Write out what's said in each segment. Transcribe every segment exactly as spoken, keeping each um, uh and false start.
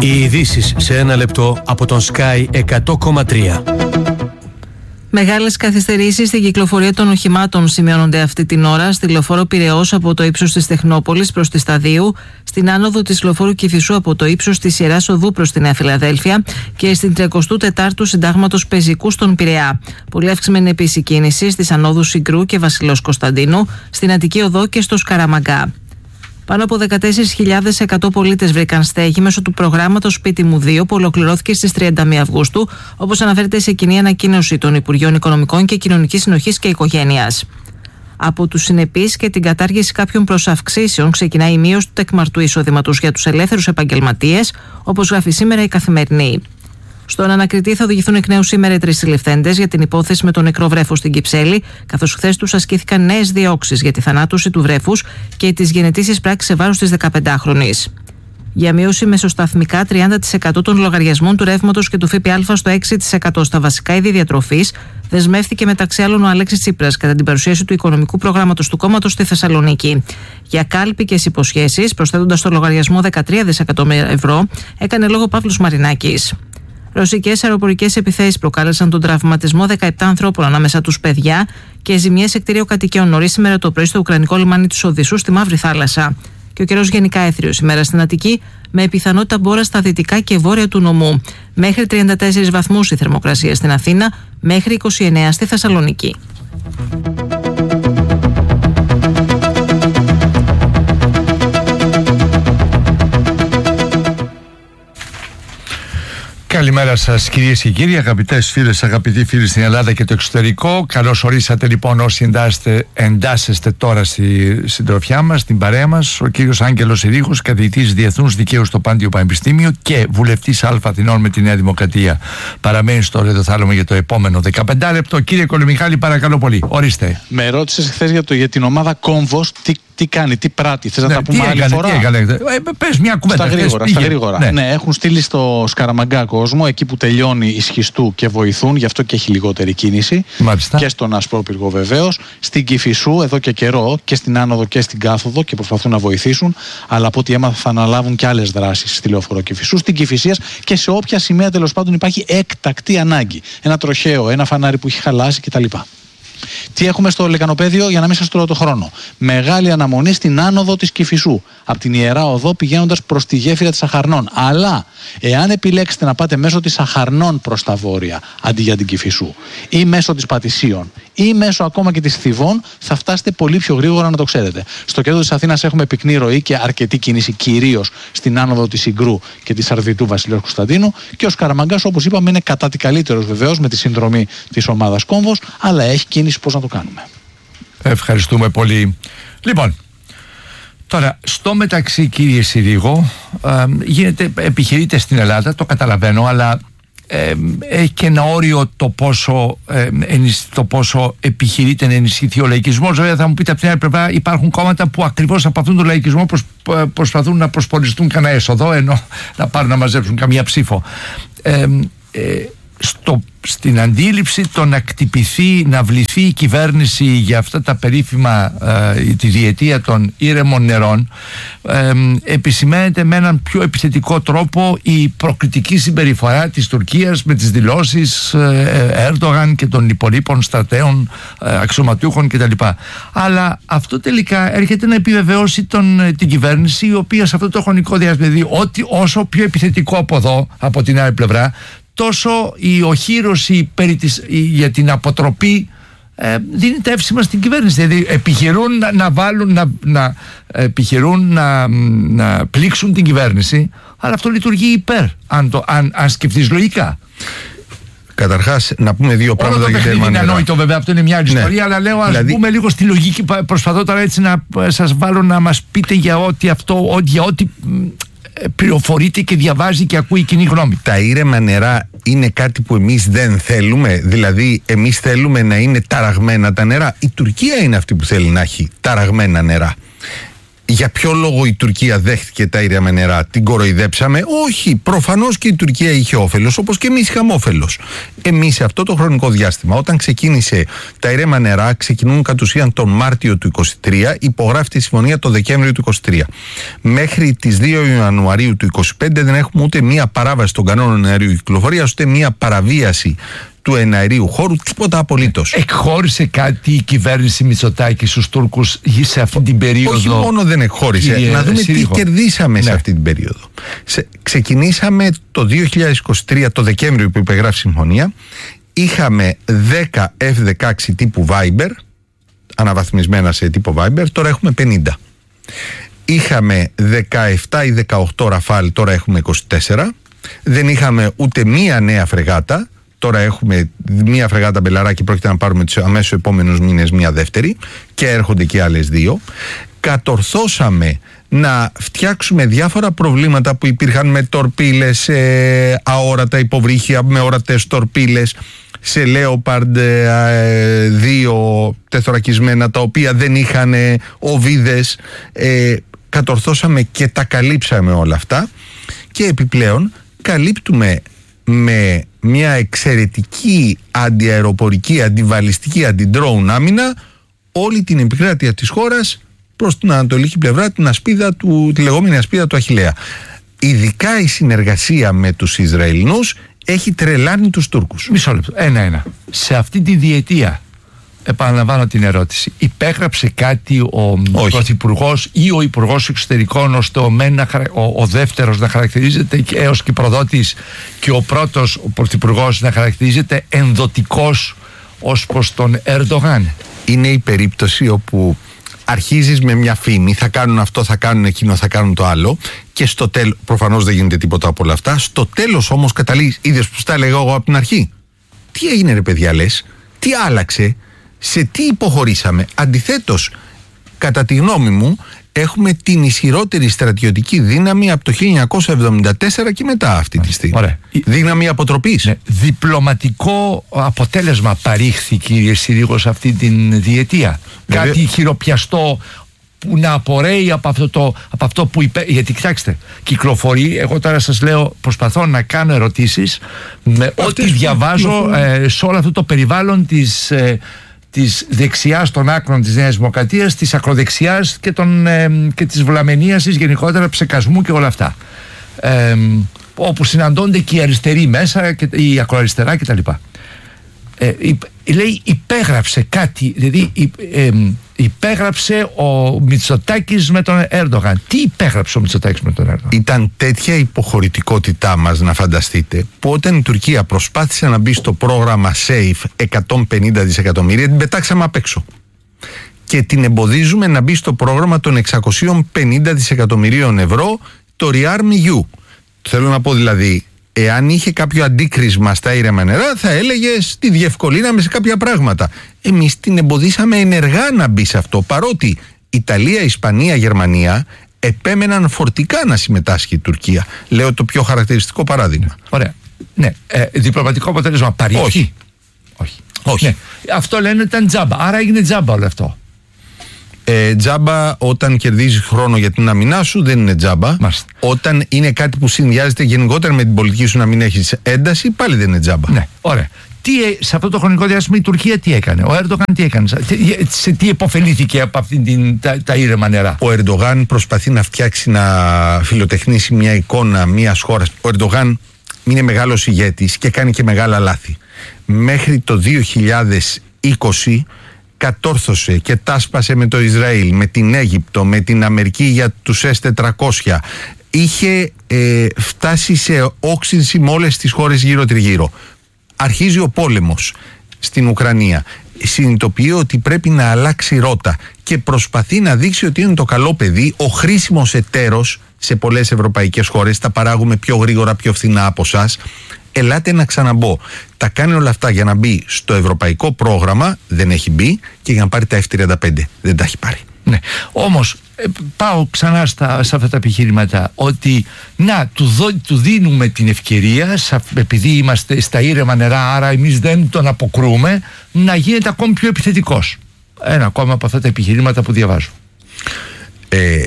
Οι ειδήσεις σε ένα λεπτό από τον Sky εκατό κόμμα τρία. Μεγάλες καθυστερήσεις στην κυκλοφορία των οχημάτων σημειώνονται αυτή την ώρα στη λεωφόρο Πειραιώς από το ύψος της Τεχνόπολης προς τη Σταδίου, στην άνοδο της λεωφόρου Κηφισού από το ύψος της Ιεράς Οδού προς τη Νέα Φιλαδέλφια και στην τριακοστή τέταρτη Συντάγματος Πεζικού στον Πειραιά. Πολύ αυξημένη επίσης η κίνηση στις ανόδους Συγκρού και Βασιλός Κωνσταντίνου, στην Αττική Οδό και στο Σκαραμαγκά. Πάνω από δεκατέσσερις χιλιάδες εκατό πολίτες βρήκαν στέγη μέσω του προγράμματος Σπίτι μου δύο που ολοκληρώθηκε στις τριάντα μία Αυγούστου, όπως αναφέρεται σε κοινή ανακοίνωση των Υπουργείων Οικονομικών και Κοινωνικής Συνοχής και Οικογένειας. Από τους συνεπείς και την κατάργηση κάποιων προσαυξήσεων ξεκινάει η μείωση του τεκμαρτού εισοδήματος για τους ελεύθερους επαγγελματίες, όπως γράφει σήμερα η Καθημερινή. Στον ανακριτή θα οδηγηθούν εκ νέου σήμερα οι τρεις συλληφθέντες για την υπόθεση με το νεκρό βρέφος στην Κυψέλη, καθώς χθες τους ασκήθηκαν νέες διώξεις για τη θανάτωση του βρέφους και τις γενετήσεις πράξεις σε βάρος της δεκαπεντάχρονης. Για μείωση μεσοσταθμικά τριάντα τοις εκατό των λογαριασμών του ρεύματος και του ΦΠΑ στο έξι τοις εκατό στα βασικά είδη διατροφής, δεσμεύτηκε μεταξύ άλλων ο Αλέξης Τσίπρας κατά την παρουσίαση του οικονομικού προγράμματος του κόμματος στη Θεσσαλονίκη. Για κάλπικες υποσχέσεις, προσθέτοντας στο λογαριασμό δεκατρία δισεκατομμύρια ευρώ, έκανε λόγο Παύλος Μαρινάκης. Ρωσικές αεροπορικές επιθέσεις προκάλεσαν τον τραυματισμό δεκαεπτά ανθρώπων, ανάμεσα τους παιδιά, και ζημιές σε κτίριο κατοικιών νωρίς σήμερα το πρωί στο ουκρανικό λιμάνι της Οδυσσού στη Μαύρη Θάλασσα. Και ο καιρός γενικά έθριος σήμερα στην Αττική, με πιθανότητα μπόρα στα δυτικά και βόρεια του νομού. Μέχρι τριάντα τέσσερις βαθμούς η θερμοκρασία στην Αθήνα, μέχρι είκοσι εννέα στη Θεσσαλονίκη. Καλημέρα σας κυρίες και κύριοι, αγαπητές φίλες, αγαπητοί φίλοι στην Ελλάδα και το εξωτερικό. Καλώς ορίσατε λοιπόν όσοι εντάσσετε, εντάσσεστε τώρα στη συντροφιά μας, στην παρέα μας. Ο κύριος Άγγελος Ιρίχος, καθηγητής Διεθνούς Δικαίου στο Πάντιο Πανεπιστήμιο και βουλευτής Α Αθηνών με τη Νέα Δημοκρατία, παραμένει στο ρεδοθάλαμο για το επόμενο δεκαπέντε λεπτό. Κύριε Κολομιχάλη, παρακαλώ πολύ, ορίστε. Με ρώτησες χθες για, για την ομάδα Κόμβος, τι, τι κάνει, τι πράττει. Θες να ναι, τα πούμε άλλη έκανε, φορά? Τι έκανε, ε, πες μια κουβέντα. Στα γρήγορα. Πες, στα γρήγορα. Ναι. ναι, έχουν στείλει στο Σκαραμαγκά κόσμο, εκεί που τελειώνει η Σχιστού και βοηθούν, γι' αυτό και έχει λιγότερη κίνηση. Μάλιστα. Και στον Ασπρόπυργο βεβαίως. Στην Κηφισού εδώ και καιρό, και στην άνοδο και στην κάθοδο, και προσπαθούν να βοηθήσουν. Αλλά από ό,τι έμαθα θα αναλάβουν και άλλες δράσεις στη λεωφόρο Κηφισού, στην Κηφισίας και σε όποια σημεία τέλος πάντων υπάρχει έκτακτη ανάγκη. Ένα τροχαίο, ένα φανάρι που έχει χαλάσει κτλ. Τι έχουμε στο λεκανοπέδιο, για να μην σας τρώω το χρόνο? Μεγάλη αναμονή στην άνοδο της Κηφισού, από την Ιερά Οδό πηγαίνοντας προς τη γέφυρα της Αχαρνών. Αλλά εάν επιλέξετε να πάτε μέσω της Αχαρνών προς τα βόρεια αντί για την Κηφισού, ή μέσω της Πατησίων, ή μέσω ακόμα και της Θηβών, θα φτάσετε πολύ πιο γρήγορα, να το ξέρετε. Στο κέντρο της Αθήνας έχουμε πυκνή ροή και αρκετή κίνηση, κυρίως στην άνοδο της Συγκρού και της Αρδιτού Βασιλέως Κωνσταντίνου, και ο Σκαραμαγκάς, όπως είπαμε, είναι κατά τη καλύτερος βεβαίως με τη συνδρομή της ομάδας Κόμβος, αλλά έχει κίνηση πώς να το κάνουμε. Ευχαριστούμε πολύ. Λοιπόν, τώρα στο μεταξύ, κύριε Συρίγο, ε, γίνεται, επιχειρείται στην Ελλάδα, το καταλαβαίνω, αλλά ε, έχει και ένα όριο το πόσο, ε, ενισ, το πόσο επιχειρείται να ενισχυθεί ο λαϊκισμός. Βέβαια θα μου πείτε από την άλλη πλευρά, υπάρχουν κόμματα που ακριβώς από αυτόν τον λαϊκισμό προσ, προσπαθούν να προσπολιστούν κανένα έσοδο, ενώ να πάρουν να μαζέψουν καμία ψήφο. Ε, ε, στο, στην αντίληψη το να κτυπηθεί, να βληθεί η κυβέρνηση για αυτά τα περίφημα ε, τη διετία των ήρεμων νερών, ε, επισημαίνεται με έναν πιο επιθετικό τρόπο η προκριτική συμπεριφορά της Τουρκίας με τις δηλώσεις ε, Έρντογαν και των υπολείπων στρατέων, ε, αξιωματούχων κτλ. Αλλά αυτό τελικά έρχεται να επιβεβαιώσει τον, την κυβέρνηση, η οποία σε αυτό το χρονικό διάστημα, δηλαδή ότι όσο πιο επιθετικό από εδώ, από την άλλη πλευρά, τόσο η οχύρωση περί της, για την αποτροπή ε, δίνει τα εύσημα στην κυβέρνηση. Δηλαδή επιχειρούν να, να βάλουν, να, να, επιχειρούν να, να πλήξουν την κυβέρνηση, αλλά αυτό λειτουργεί υπέρ, αν, το, αν, αν σκεφτείς λογικά. Καταρχάς, να πούμε δύο πράγματα. Όλο το παιχνίδι είναι ανόητο, βέβαια, αυτό είναι μια άλλη ναι. ιστορία, αλλά λέω ας δηλαδή... πούμε λίγο στη λογική. Προσπαθώ τώρα έτσι να σας βάλω να μας πείτε για ό,τι αυτό, για ό,τι πληροφορείται και διαβάζει και ακούει η κοινή γνώμη. Τα ήρεμα νερά είναι κάτι που εμείς δεν θέλουμε? Δηλαδή εμείς θέλουμε να είναι ταραγμένα τα νερά? Η Τουρκία είναι αυτή που θέλει να έχει ταραγμένα νερά. Για ποιο λόγο η Τουρκία δέχτηκε τα ήρεμα νερά, την κοροϊδέψαμε? Όχι, προφανώς και η Τουρκία είχε όφελος, όπως και εμείς είχαμε όφελος. Εμείς σε αυτό το χρονικό διάστημα, όταν ξεκίνησε τα ήρεμα νερά, ξεκινούν κατ' ουσίαν τον Μάρτιο του είκοσι τρία, υπογράφει τη συμφωνία το Δεκέμβριο του είκοσι τρία. Μέχρι τις δύο Ιανουαρίου του είκοσι πέντε δεν έχουμε ούτε μία παράβαση των κανόνων αερίου κυκλοφορίας, ούτε μία παραβίαση του εναερίου χώρου, τίποτα απολύτως. Εκχώρησε κάτι η κυβέρνηση Μητσοτάκη στους Τούρκους σε αυτή την περίοδο? Όχι μόνο δεν εκχώρησε, κύριε, να δούμε Συρίγο. Τι κερδίσαμε, ναι, σε αυτή την περίοδο. Σε, ξεκινήσαμε το δύο χιλιάδες είκοσι τρία, το Δεκέμβριο που υπεγράφει συμφωνία, είχαμε δέκα εφ δεκαέξι τύπου Viber, αναβαθμισμένα σε τύπο Viber, τώρα έχουμε πενήντα. Είχαμε δεκαεπτά ή δεκαοκτώ Ραφάλ, τώρα έχουμε είκοσι τέσσερα. Δεν είχαμε ούτε μία νέα φρεγάτα. Τώρα έχουμε μία φρεγάτα Μπελαράκι, πρόκειται να πάρουμε τους αμέσως επόμενους μήνες μία δεύτερη και έρχονται και άλλες δύο. Κατορθώσαμε να φτιάξουμε διάφορα προβλήματα που υπήρχαν με τορπίλες, ε, αόρατα υποβρύχια, με ορατές τορπίλες, σε Leopard ε, δύο τεθωρακισμένα, τα οποία δεν είχαν ε, οβίδες. Ε, κατορθώσαμε και τα καλύψαμε όλα αυτά, και επιπλέον καλύπτουμε με μια εξαιρετική αντιαεροπορική, αντιβαλιστική, αντιντρόουν άμυνα όλη την επικράτεια της χώρας προς την ανατολική πλευρά, την ασπίδα του, τη λεγόμενη ασπίδα του Αχιλλέα. Ειδικά η συνεργασία με τους Ισραηλινούς έχει τρελάνει τους Τούρκους. Μισό λεπτό, ένα-ένα. Σε αυτή τη διετία, επαναλαμβάνω την ερώτηση, υπέγραψε κάτι ο Πρωθυπουργός ή ο Υπουργός Εξωτερικών, ώστε ο, μένα, ο, ο δεύτερος να χαρακτηρίζεται έως και προδότης και ο πρώτος ο Πρωθυπουργός να χαρακτηρίζεται ενδοτικός ως προς τον Ερντογάν? Είναι η περίπτωση όπου αρχίζεις με μια φήμη, θα κάνουν αυτό, θα κάνουν εκείνο, θα κάνουν το άλλο, και στο τέλος, προφανώς δεν γίνεται τίποτα από όλα αυτά, στο τέλος όμως καταλήγεις, είδες που στα έλεγα εγώ από την αρχή? Τι έγινε ρε παιδιά, λες? Τι άλλαξε? Σε τι υποχωρήσαμε? Αντιθέτως, κατά τη γνώμη μου, έχουμε την ισχυρότερη στρατιωτική δύναμη από το χίλια εννιακόσια εβδομήντα τέσσερα και μετά αυτή τη στιγμή. Ωραία. Δύναμη αποτροπής. Ναι. Διπλωματικό αποτέλεσμα παρήχθη, κύριε Συρίγο, σε αυτή την διετία. Βέβαια. Κάτι χειροπιαστό που να απορρέει από αυτό, το, από αυτό που είπε. Γιατί κοιτάξτε, κυκλοφορεί, εγώ τώρα σας λέω, προσπαθώ να κάνω ερωτήσεις με ό,τι διαβάζω ε, σε όλο αυτό το περιβάλλον της... Ε, της δεξιάς των άκρων της Νέας Δημοκρατίας, της ακροδεξιάς και, των, ε, και της βλαμενίασης γενικότερα, ψεκασμού και όλα αυτά, ε, όπου συναντώνται και οι αριστεροί μέσα και η ακροαριστερά κτλ. Ε, λέει υπέγραψε κάτι, δηλαδή ε, υπέγραψε ο Μητσοτάκης με τον Έρντογαν. Τι υπέγραψε ο Μητσοτάκης με τον Έρντογαν? Ήταν τέτοια υποχωρητικότητά μας, να φανταστείτε, που όταν η Τουρκία προσπάθησε να μπει στο πρόγραμμα SAFE εκατόν πενήντα δισεκατομμύρια, την πετάξαμε απ' έξω και την εμποδίζουμε να μπει στο πρόγραμμα των εξακόσια πενήντα δισεκατομμυρίων ευρώ, το ReArm-E U. Θέλω να πω δηλαδή, εάν είχε κάποιο αντίκρισμα στα ήρεμα νερά, θα έλεγες τη διευκολύναμε σε κάποια πράγματα. Εμείς την εμποδίσαμε ενεργά να μπει σε αυτό, παρότι Ιταλία, Ισπανία, Γερμανία επέμεναν φορτικά να συμμετάσχει η Τουρκία. Λέω το πιο χαρακτηριστικό παράδειγμα. Ωραία. Ναι. Ε, διπλωματικό αποτέλεσμα παρήχθη? Όχι. Όχι. Όχι. Ναι. Αυτό λένε ήταν τζάμπα. Άρα έγινε τζάμπα όλο αυτό. Ε, τζάμπα όταν κερδίζεις χρόνο για την άμυνά σου δεν είναι τζάμπα. Μάλιστα. Όταν είναι κάτι που συνδυάζεται γενικότερα με την πολιτική σου, να μην έχεις ένταση, πάλι δεν είναι τζάμπα. Ναι, ωραία. Τι, σε αυτό το χρονικό διάστημα η Τουρκία τι έκανε? Ο Ερντογάν τι έκανε? Σε, σε τι επωφελήθηκε από αυτήν την, τα, τα ήρεμα νερά? Ο Ερντογάν προσπαθεί να φτιάξει, να φιλοτεχνήσει μια εικόνα μιας χώρας. Ο Ερντογάν είναι μεγάλος ηγέτης και κάνει και μεγάλα λάθη. Μέχρι το δύο χιλιάδες είκοσι κατόρθωσε και τάσπασε με το Ισραήλ, με την Αίγυπτο, με την Αμερική για τους ες τετρακόσια. Είχε ε, φτάσει σε όξυνση με όλες τις χώρες γύρω τριγύρω. Αρχίζει ο πόλεμος στην Ουκρανία. Συνειδητοποιεί ότι πρέπει να αλλάξει ρότα και προσπαθεί να δείξει ότι είναι το καλό παιδί, ο χρήσιμος εταίρος σε πολλές ευρωπαϊκές χώρες. Τα παράγουμε πιο γρήγορα, πιο φθηνά από εσάς. Ελάτε να ξαναμπω. Τα κάνει όλα αυτά για να μπει στο ευρωπαϊκό πρόγραμμα, δεν έχει μπει, και για να πάρει τα εφ τριάντα πέντε. Δεν τα έχει πάρει. Ναι. Όμως ε, πάω ξανά στα, σε αυτά τα επιχειρήματα, ότι να, του, δω, του δίνουμε την ευκαιρία, σα, επειδή είμαστε στα ήρεμα νερά, άρα εμείς δεν τον αποκρούμε, να γίνεται ακόμη πιο επιθετικός. Ένα ακόμα από αυτά τα επιχειρήματα που διαβάζω. Ε,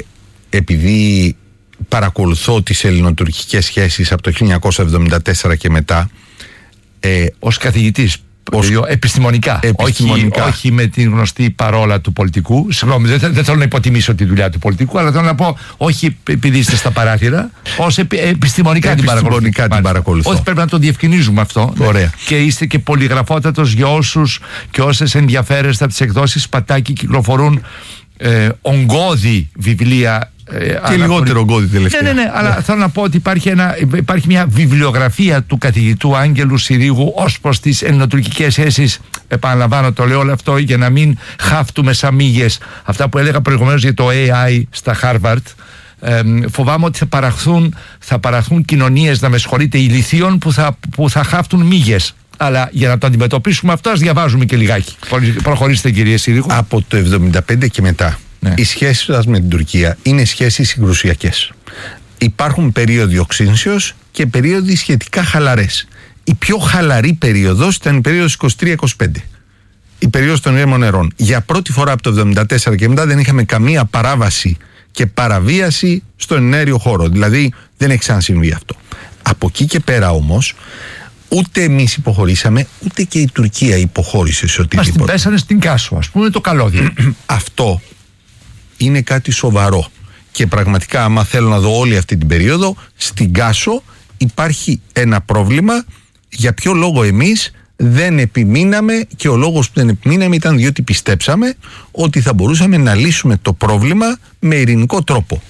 επειδή παρακολουθώ τις ελληνοτουρκικές σχέσεις από το χίλια εννιακόσια εβδομήντα τέσσερα και μετά, ε, ως καθηγητής ως... επιστημονικά, επιστημονικά. Όχι, όχι με την γνωστή παρόλα του πολιτικού. Συγγνώμη, δεν, δεν θέλω να υποτιμήσω τη δουλειά του πολιτικού, αλλά θέλω να πω, όχι επειδή είστε στα παράθυρα, ως επι, επιστημονικά, επιστημονικά την παρακολουθώ. Όχι, πρέπει να το διευκρινίζουμε αυτό. Ωραία. Ναι. Και είστε και πολυγραφότατος για όσους και όσες ενδιαφέρεστε από τις εκδόσεις Πατάκη. Κυκλοφορούν ε, ογκώδη βιβλία. Και λιγότερο ογκώδη τελευταία. Ναι, ναι, ναι, αλλά θέλω να πω ότι υπάρχει, ένα, υπάρχει μια βιβλιογραφία του καθηγητού Άγγελου Συρίγου ως προς τις ελληνοτουρκικές σχέσεις. Επαναλαμβάνω, το λέω όλο αυτό για να μην χάφτουμε σαν μύγες. Αυτά που έλεγα προηγουμένως για το έι άι στα Harvard. Ε, φοβάμαι ότι θα παραχθούν, θα παραχθούν κοινωνίες, να με συγχωρείτε, ηλιθίων που θα, που θα χάφτουν μύγες. Αλλά για να το αντιμετωπίσουμε αυτό, ας διαβάζουμε και λιγάκι. Προχωρήστε, κύριε Συρίγου. Από το εβδομήντα πέντε και μετά, ναι, οι σχέσεις σας με την Τουρκία είναι σχέσεις συγκρουσιακές. Υπάρχουν περίοδοι οξύνσεως και περίοδοι σχετικά χαλαρές. Η πιο χαλαρή περίοδος ήταν η περίοδος είκοσι τρία είκοσι πέντε. Η περίοδος των ήρεμων νερών. Για πρώτη φορά από το εβδομήντα τέσσερα και μετά δεν είχαμε καμία παράβαση και παραβίαση στον εναέριο χώρο. Δηλαδή δεν έχει ξανασυμβεί αυτό. Από εκεί και πέρα όμως, ούτε εμείς υποχωρήσαμε, ούτε και η Τουρκία υποχώρησε σε οτιδήποτε. Μας την πέσανε στην Κάσο, ας πούμε, το καλώδιο. Αυτό είναι κάτι σοβαρό. Και πραγματικά, άμα θέλω να δω όλη αυτή την περίοδο, στην Κάσο υπάρχει ένα πρόβλημα. Για ποιο λόγο εμείς δεν επιμείναμε, και ο λόγος που δεν επιμείναμε ήταν διότι πιστέψαμε ότι θα μπορούσαμε να λύσουμε το πρόβλημα με ειρηνικό τρόπο.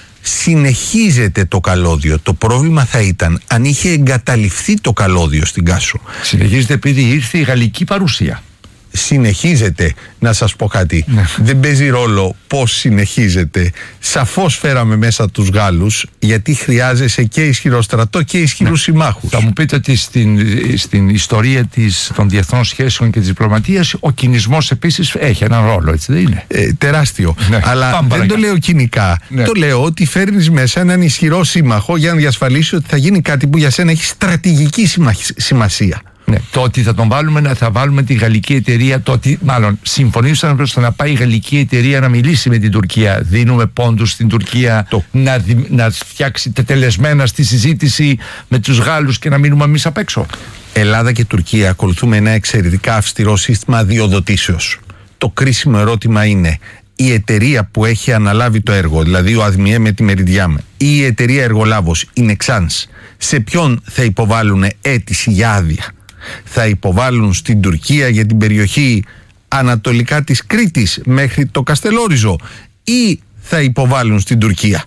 Συνεχίζεται το καλώδιο. Το πρόβλημα θα ήταν αν είχε εγκαταλειφθεί το καλώδιο στην Κάσο. Συνεχίζεται επειδή ήρθε η γαλλική παρουσία. Συνεχίζεται, να σας πω κάτι. Ναι. Δεν παίζει ρόλο πώς συνεχίζεται. Σαφώς φέραμε μέσα τους Γάλλους, γιατί χρειάζεσαι και ισχυρό στρατό και ισχυρούς, ναι, συμμάχους. Θα μου πείτε ότι στην, στην ιστορία της, των διεθνών σχέσεων και της διπλωματίας, ο κινησμός επίσης έχει έναν ρόλο, έτσι δεν είναι? Ε, τεράστιο. Ναι. Αλλά Πάμε δεν το λέω κοινικά. Ναι. Το λέω ότι φέρνεις μέσα έναν ισχυρό σύμμαχο για να διασφαλίσεις ότι θα γίνει κάτι που για σένα έχει στρατηγική σημασία. Ναι, το ότι θα τον βάλουμε, θα βάλουμε τη γαλλική εταιρεία, το ότι μάλλον συμφωνήσαμε ώστε να πάει η γαλλική εταιρεία να μιλήσει με την Τουρκία. Δίνουμε πόντους στην Τουρκία το... να, να φτιάξει τετελεσμένα στη συζήτηση με τους Γάλλους και να μείνουμε εμείς απ' έξω. Ελλάδα και Τουρκία ακολουθούμε ένα εξαιρετικά αυστηρό σύστημα αδειοδοτήσεως. Το κρίσιμο ερώτημα είναι η εταιρεία που έχει αναλάβει το έργο, δηλαδή ο ΑΔΜΙΕ με τη Μεριδιάμ, ή η εταιρεία εργολάβος, η Νεξάνς, σε ποιον θα υποβάλουν αίτηση για άδεια? Θα υποβάλουν στην Τουρκία για την περιοχή ανατολικά της Κρήτης μέχρι το Καστελόριζο, ή θα υποβάλουν στην Τουρκία?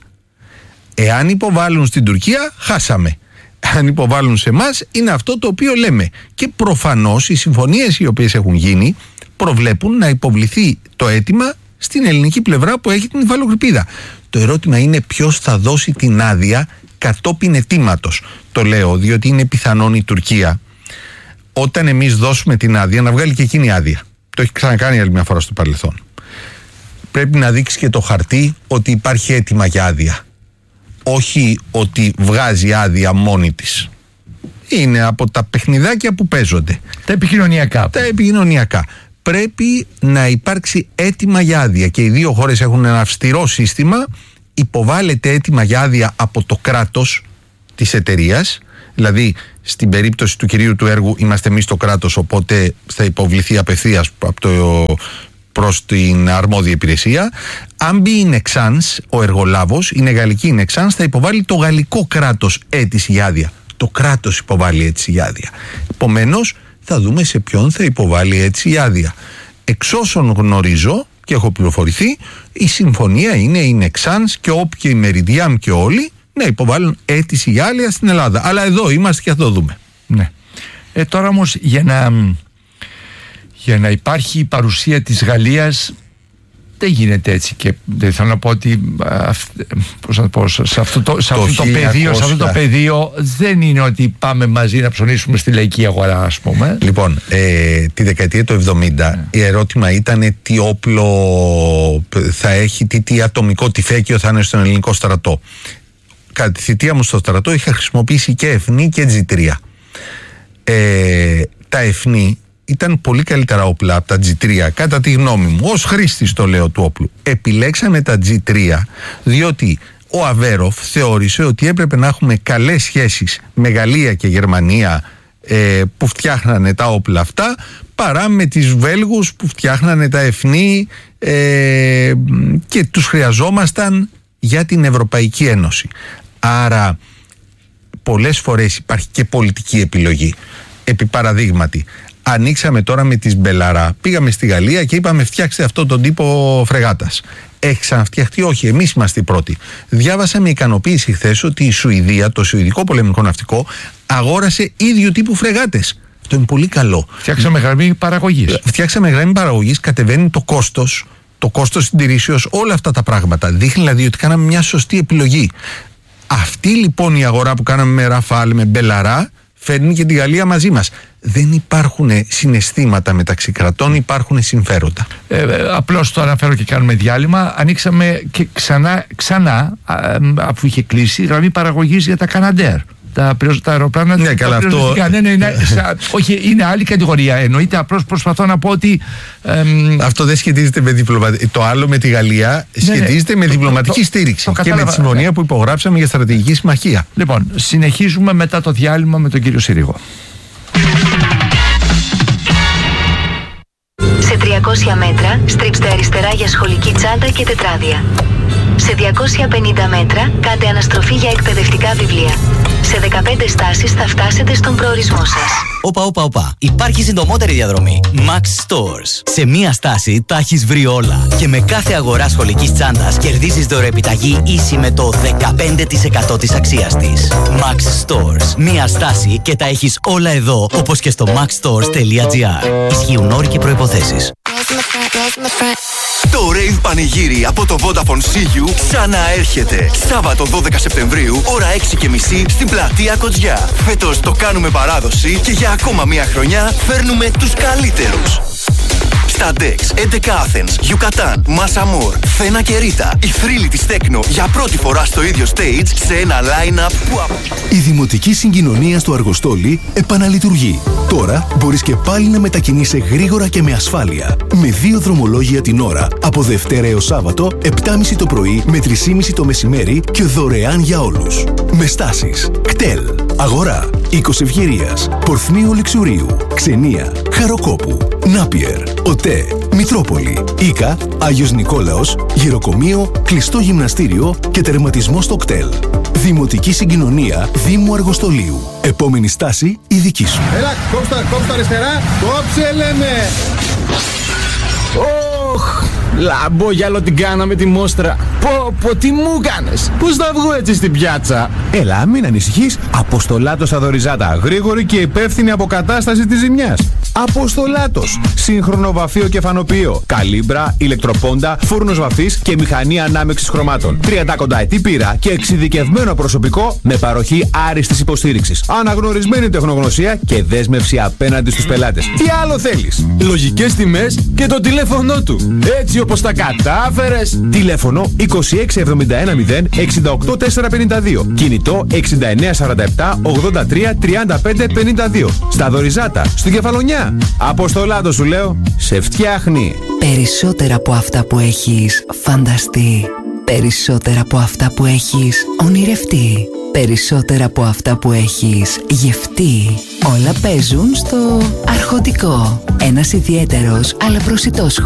Εάν υποβάλουν στην Τουρκία, χάσαμε. Αν υποβάλουν σε εμάς, είναι αυτό το οποίο λέμε. Και προφανώς οι συμφωνίες οι οποίες έχουν γίνει προβλέπουν να υποβληθεί το αίτημα στην ελληνική πλευρά που έχει την υφαλοκρηπίδα. Το ερώτημα είναι ποιος θα δώσει την άδεια κατόπιν αιτήματος. Το λέω διότι είναι πιθανόν η Τουρκία, όταν εμείς δώσουμε την άδεια, να βγάλει και εκείνη άδεια. Το έχει ξανακάνει άλλη μια φορά στο παρελθόν. Πρέπει να δείξει και το χαρτί ότι υπάρχει αίτημα για άδεια. Όχι ότι βγάζει άδεια μόνη της. Είναι από τα παιχνιδάκια που παίζονται. Τα επικοινωνιακά. Τα επικοινωνιακά. Πρέπει να υπάρξει αίτημα για άδεια. Και οι δύο χώρες έχουν ένα αυστηρό σύστημα. Υποβάλλεται αίτημα για άδεια από το κράτος της εταιρείας. Δηλαδή, στην περίπτωση του κυρίου του έργου είμαστε εμείς το κράτος, οπότε θα υποβληθεί απευθείας από το, προς την αρμόδια υπηρεσία. Αν μπει η Νεξάνς, ο εργολάβος, είναι γαλλική η Νεξάνς, θα υποβάλει το γαλλικό κράτος αίτηση για άδεια. Το κράτος υποβάλλει αίτηση για άδεια. Επομένως, θα δούμε σε ποιον θα υποβάλει αίτηση για άδεια. Εξ όσων γνωρίζω και έχω πληροφορηθεί, η συμφωνία είναι η Νεξάνς και όποιοι η Μεριδιάμ και όλοι να υποβάλουν αίτηση για άδεια στην Ελλάδα. Αλλά εδώ είμαστε και θα το δούμε. Ναι. Ε, τώρα όμως για να, για να υπάρχει η παρουσία της Γαλλίας δεν γίνεται έτσι. Και δεν θέλω να πω ότι πώς να πω, σε αυτό το, σε αυτό το, το πεδίο, σε αυτό το πεδίο δεν είναι ότι πάμε μαζί να ψωνίσουμε στη λαϊκή αγορά, ας πούμε. Λοιπόν, ε, τη δεκαετία του εβδομήντα ναι. η ερώτημα ήταν τι όπλο θα έχει, τι, τι ατομικό τυφέκιο θα είναι στον ελληνικό στρατό. Κατά τη θητεία μου στο στρατό είχα χρησιμοποιήσει και Εφνί και τζι τρία. Ε, τα Εφνί ήταν πολύ καλύτερα όπλα από τα τζι τρία, κατά τη γνώμη μου, ως χρήστης το λέω του όπλου. Επιλέξαμε τα τζι τρία διότι ο Αβέροφ θεώρησε ότι έπρεπε να έχουμε καλές σχέσεις με Γαλλία και Γερμανία ε, που φτιάχνανε τα όπλα αυτά, παρά με τις Βέλγους που φτιάχνανε τα Εφνή ε, και τους χρειαζόμασταν για την Ευρωπαϊκή Ένωση. Άρα πολλές φορές υπάρχει και πολιτική επιλογή. Επί παραδείγματι, ανοίξαμε τώρα με τις Μπελαρά, πήγαμε στη Γαλλία και είπαμε φτιάξτε αυτό τον τύπο φρεγάτας. Έχει ξαναφτιαχτεί? Όχι, εμείς είμαστε οι πρώτοι. Διάβασα με ικανοποίηση χθες ότι η Σουηδία, το Σουηδικό Πολεμικό Ναυτικό, αγόρασε ίδιου τύπου φρεγάτες. Αυτό είναι πολύ καλό. Φτιάξαμε γραμμή παραγωγής. Φτιάξαμε γραμμή παραγωγής, κατεβαίνει το κόστος, το κόστος συντηρήσεως, όλα αυτά τα πράγματα. Δείχνει δηλαδή ότι κάναμε μια σωστή επιλογή. Αυτή λοιπόν η αγορά που κάναμε με Ραφάλ, με Μπελαρά, φέρνει και τη Γαλλία μαζί μας. Δεν υπάρχουν συναισθήματα μεταξύ κρατών, υπάρχουν συμφέροντα. Ε, ε, απλώς το αναφέρω και κάνουμε διάλειμμα. Ανοίξαμε και ξανά, ξανά α, αφού είχε κλείσει, γραμμή παραγωγής για τα Καναντέρ. Τα, τα αεροπλάνα. Ναι, καλά, αυτό. Ναι, ναι, ναι, σα, όχι, είναι άλλη κατηγορία. Εννοείται, απλώς προσπαθώ να πω ότι. Εμ... Αυτό δεν σχετίζεται με διπλωματική. Το άλλο με τη Γαλλία σχετίζεται ναι, ναι, με διπλωματική το, στήριξη το, το και με τη συμφωνία ναι. που υπογράψαμε για στρατηγική συμμαχία. Λοιπόν, συνεχίζουμε μετά το διάλειμμα με τον κύριο Συρίγο. Σε τριακόσια μέτρα στρίψτε αριστερά για σχολική τσάντα και τετράδια. Σε διακόσια πενήντα μέτρα κάντε αναστροφή για εκπαιδευτικά βιβλία. Σε δεκαπέντε στάσεις θα φτάσετε στον προορισμό σας. Όπα, όπα, όπα. Υπάρχει συντομότερη διαδρομή. Max Stores. Σε μία στάση τα έχεις βρει όλα. Και με κάθε αγορά σχολικής τσάντας κερδίζεις δωρεοεπιταγή ίση με το δεκαπέντε τοις εκατό της αξίας της. Max Stores. Μία στάση και τα έχεις όλα εδώ, όπως και στο max stores τελεία gr. Ισχύουν όροι και προϋποθέσεις. Το Rave Πανηγύρι από το Vodafone σι γιου ξαναέρχεται. Σάββατο δώδεκα Σεπτεμβρίου, ώρα έξι και μισή στην πλατεία Κοτζιά. Φέτος το κάνουμε παράδοση και για ακόμα μία χρονιά φέρνουμε τους καλύτερους. Στα Dex, έντεκα Athens, Yucatan, Massa Amor, Θένα και Ρίτα. Η θρύλη της Τέκνο για πρώτη φορά στο ίδιο stage σε ένα line-up που... Η Δημοτική Συγκοινωνία στο Αργοστόλι επαναλειτουργεί. Τώρα μπορείς και πάλι να μετακινείσαι γρήγορα και με ασφάλεια. Με δύο δρομολόγια την ώρα, από Δευτέρα έως Σάββατο, επτά και μισή το πρωί με τρεις και μισή το μεσημέρι και δωρεάν για όλους. Με στάσεις Κτέλ, Αγορά, Οίκος Ευγερίας, Πορθμίου Λεξουρίου, Ξενία, Χαροκόπου, Νάπιερ, ΟΤΕ, Μητρόπολη, Ίκα, Άγιος Νικόλαος, Γυροκομείο, κλειστό γυμναστήριο και τερματισμό στο Κτέλ. Δημοτική Συγκοινωνία Δήμου Αργοστολίου. Επόμενη στάση η δική σου. Έλα, κόψτε, κόψτε αριστερά, κόψε λέμε. Ωχ, λαμπόγιαλο την κάναμε τη μόστρα. Πω, πω, τι μου κάνες. Πώς θα βγω έτσι στην πιάτσα. Έλα, μην ανησυχείς. Αποστολάτος Αδωριζάτα. Γρήγορη και υπεύθυνη αποκατάσταση της ζημιάς. Αποστολάτος. Σύγχρονο βαφείο και φανοποιείο. Καλύμπρα, ηλεκτροπόντα, φούρνος βαφής και μηχανή ανάμειξης χρωμάτων. τριάντα κονταετή πείρα και εξειδικευμένο προσωπικό με παροχή άριστης υποστήριξης. Αναγνωρισμένη τεχνογνωσία και δέσμευση απέναντι στους πελάτες. Τι άλλο θέλεις. Λογικές τιμές και το τηλέφωνό του. Έτσι όπως τα κατάφερες. Τηλέφωνο είκοσι έξι εβδομήντα ένα μηδέν εξήντα οκτώ τετρακόσια πενήντα δύο. Κινητό εξήντα εννέα σαράντα επτά ογδόντα τρία τριάντα πέντε πενήντα δύο. Στα Δωριζάτα, στην Κεφαλονιά. Αποστολάτο σου λέω, σε φτιάχνει. Περισσότερα από αυτά που έχεις φανταστεί. Περισσότερα από αυτά που έχεις ονειρευτεί. Περισσότερα από αυτά που έχεις γευτεί. Όλα παίζουν στο Αρχοντικό. Ένας ιδιαίτερος αλλά προσιτός